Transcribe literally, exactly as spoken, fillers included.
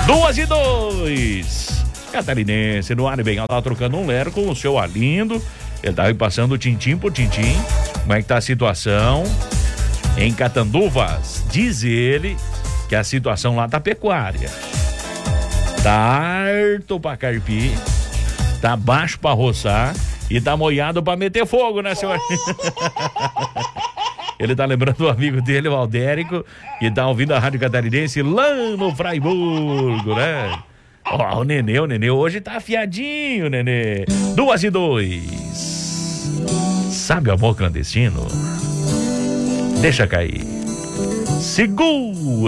Duas e dois. Catarinense no ar e bem, ela tá trocando um lero com o seu Arlindo. Ele tá aí passando tintim por tintim. Como é que tá a situação em Catanduvas? Diz ele que a situação lá tá pecuária. Tá harto pra carpir, tá baixo pra roçar e tá moiado pra meter fogo, né, senhor? Ele tá lembrando o amigo dele, o Aldérico, que tá ouvindo a Rádio Catarinense lá no Fraiburgo, né? Ó, oh, o Nenê, o Nenê hoje tá afiadinho, Nenê. Duas e dois. Sabe o amor clandestino? Deixa cair. Segura.